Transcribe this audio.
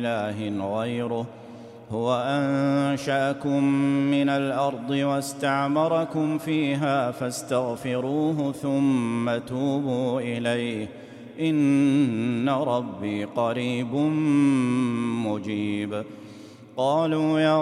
إله غيره هو أنشأكم من الأرض واستعمركم فيها فاستغفروه ثم توبوا إليه إن ربي قريب مجيب. قالوا يا